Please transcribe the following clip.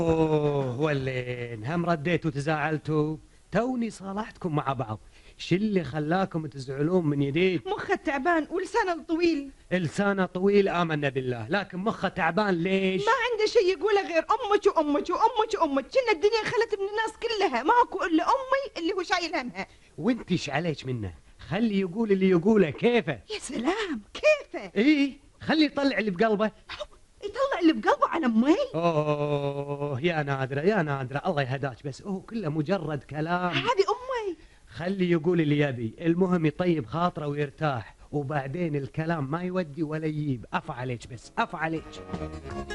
اوه ولين هم رديتوا تزاعلتوا؟ توني صالحتكم مع بعض. شو اللي خلاكم تزعلون من يديد؟ مخه تعبان ولسانه طويل. لسانه طويل آمنا بالله، لكن مخه تعبان ليش؟ ما عنده شيء يقوله غير امك وامك وامك وامك، كنا الدنيا خلت من الناس كلها، ماكو الا امي اللي هو شايل همها. وانت ايش عليك منه؟ خلي يقول اللي يقوله كيفه. يا سلام كيفه؟ ايه خلي يطلع اللي بقلبه. يطلع اللي بقلبه على امي. اوه يا نادرة يا نادرة، الله يهداك، بس كله مجرد كلام. هذه امي. خلي يقول اللي يبي، المهم يطيب خاطره ويرتاح، وبعدين الكلام ما يودي ولا يجيب. أف عليك بس أف عليك.